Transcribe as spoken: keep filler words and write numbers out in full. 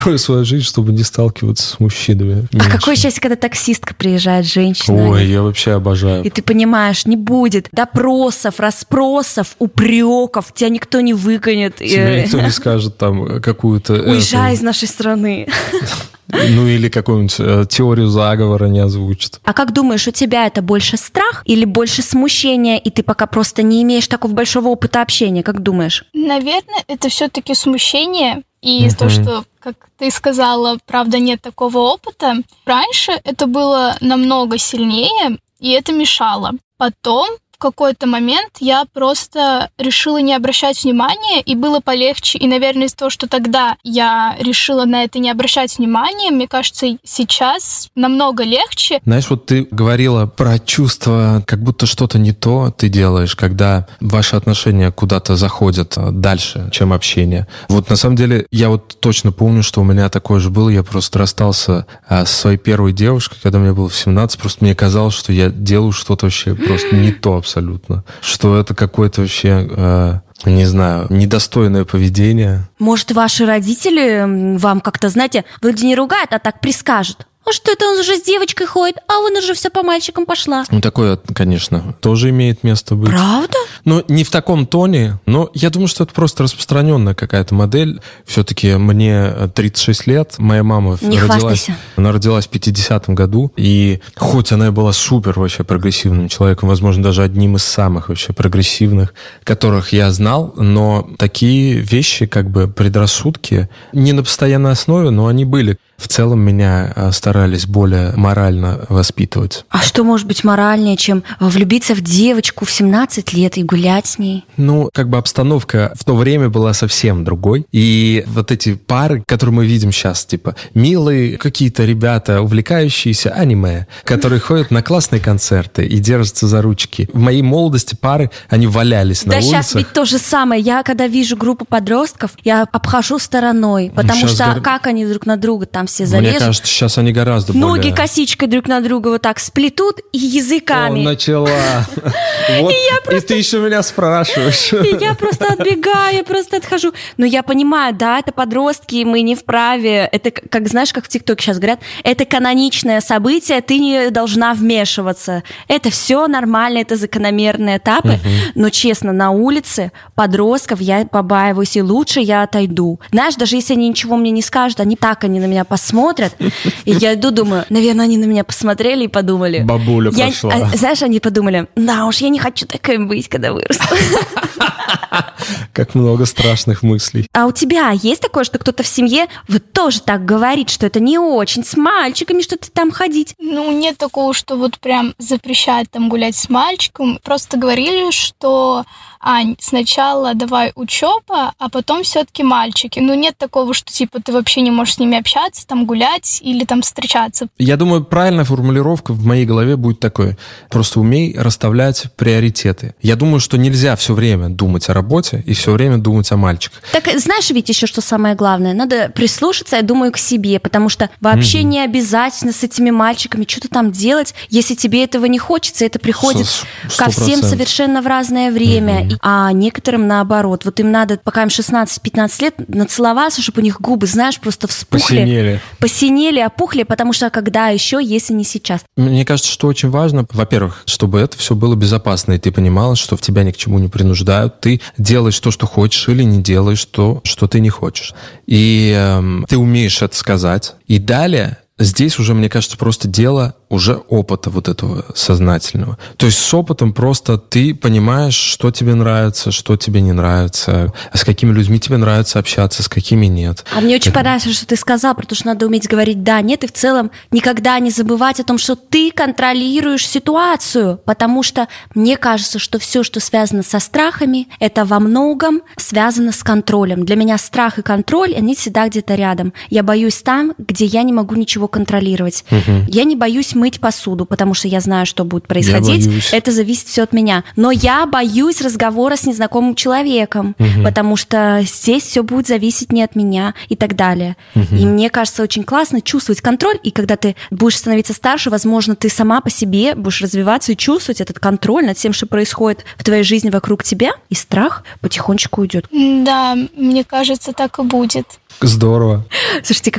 свою жизнь, чтобы не сталкиваться с мужчинами. А меньше. Какое счастье, когда таксистка приезжает, женщина. Ой, я вообще обожаю. И ты понимаешь, не будет допросов, расспросов, упреков, тебя никто не выгонит. Тебе никто не скажет там какую-то... Уезжай из нашей страны. Ну или какую-нибудь э, теорию заговора не озвучит. А как думаешь, у тебя это больше страх или больше смущение, и ты пока просто не имеешь такого большого опыта общения? Как думаешь? Наверное, это все-таки смущение. И uh-huh. то, что, как ты сказала, правда, нет такого опыта. Раньше это было намного сильнее, и это мешало. Потом в какой-то момент я просто решила не обращать внимания, и было полегче. И, наверное, из-за того, что тогда я решила на это не обращать внимания, мне кажется, сейчас намного легче. Знаешь, вот ты говорила про чувство, как будто что-то не то ты делаешь, когда ваши отношения куда-то заходят дальше, чем общение. Вот на самом деле я вот точно помню, что у меня такое же было. Я просто расстался со своей первой девушкой, когда мне было семнадцать. Просто мне казалось, что я делаю что-то вообще просто не то абсолютно. Абсолютно. Что это какое-то вообще, э, не знаю, недостойное поведение. Может, ваши родители вам как-то, знаете, вроде не ругают, а так прискажут. А что это он уже с девочкой ходит, а он уже все по мальчикам пошла. Ну, такое, конечно, тоже имеет место быть. Правда? Ну, не в таком тоне, но я думаю, что это просто распространенная какая-то модель. Все-таки мне тридцать шесть лет, моя мама не родилась, хвастайся. Она родилась в пятидесятом году, и хоть она и была супер вообще прогрессивным человеком, возможно, даже одним из самых вообще прогрессивных, которых я знал, но такие вещи, как бы предрассудки, не на постоянной основе, но они были. В целом меня старались более морально воспитывать. А что может быть моральнее, чем влюбиться в девочку в семнадцать лет и гулять с ней? Ну, как бы обстановка в то время была совсем другой. И вот эти пары, которые мы видим сейчас, типа милые какие-то ребята, увлекающиеся аниме, которые ходят на классные концерты и держатся за ручки. В моей молодости пары, они валялись на улицах. Да сейчас ведь то же самое. Я, когда вижу группу подростков, я обхожу стороной, потому что гор... как они друг на друга там все зарежут. Мне кажется, сейчас они гораздо Ноги более... Ноги косичкой друг на друга вот так сплетут и языками. О, начала. И ты еще меня спрашиваешь. И я просто отбегаю, я просто отхожу. Но я понимаю, да, это подростки, мы не вправе. Это, как знаешь, как в ТикТоке сейчас говорят, это каноничное событие, ты не должна вмешиваться. Это все нормально, это закономерные этапы. Но, честно, на улице подростков я побаиваюсь, и лучше я отойду. Знаешь, даже если они ничего мне не скажут, они так они на меня посмотрят, и я иду, думаю, наверное, они на меня посмотрели и подумали. Бабуля я, пошла. А, знаешь, они подумали, да уж, я не хочу такой быть, когда вырасту. Как много страшных мыслей. А у тебя есть такое, что кто-то в семье вот тоже так говорит, что это не очень с мальчиками что-то там ходить? Ну, нет такого, что вот прям запрещают там гулять с мальчиком. Просто говорили, что Ань, сначала давай учеба, а потом все-таки мальчики. Ну, нет такого, что типа ты вообще не можешь с ними общаться, там гулять или там встречаться. Я думаю, правильная формулировка в моей голове будет такой. Просто умей расставлять приоритеты. Я думаю, что нельзя все время думать о работе и все время думать о мальчиках. Так знаешь ведь еще, что самое главное? Надо прислушаться, я думаю, к себе, потому что вообще mm-hmm. не обязательно с этими мальчиками что-то там делать, если тебе этого не хочется. Это приходит сто процентов ко всем совершенно в разное время. Mm-hmm. А некоторым наоборот. Вот им надо, пока им шестнадцать-пятнадцать лет, нацеловаться, чтобы у них губы, знаешь, просто вспухли. Посинели. Посинели, опухли, потому что когда еще, если не сейчас? Мне кажется, что очень важно, во-первых, чтобы это все было безопасно, и ты понимала, что в тебя ни к чему не принуждают. Ты делаешь то, что хочешь, или не делаешь то, что ты не хочешь. И эм, ты умеешь это сказать. И далее здесь уже, мне кажется, просто дело уже опыта вот этого сознательного. То есть с опытом просто ты понимаешь, что тебе нравится, что тебе не нравится, с какими людьми тебе нравится общаться, с какими нет. А мне очень понравилось, что ты сказал, потому что надо уметь говорить «да», «нет», и в целом никогда не забывать о том, что ты контролируешь ситуацию, потому что мне кажется, что все, что связано со страхами, это во многом связано с контролем. Для меня страх и контроль, они всегда где-то рядом. Я боюсь там, где я не могу ничего контролировать. Угу. Я не боюсь мыть посуду, потому что я знаю, что будет происходить. Это зависит все от меня. Но я боюсь разговора с незнакомым человеком, угу. потому что здесь все будет зависеть не от меня и так далее. Угу. И мне кажется, очень классно чувствовать контроль, и когда ты будешь становиться старше, возможно, ты сама по себе будешь развиваться и чувствовать этот контроль над тем, что происходит в твоей жизни вокруг тебя, и страх потихонечку уйдет. Да, мне кажется, так и будет. Здорово. Слушайте,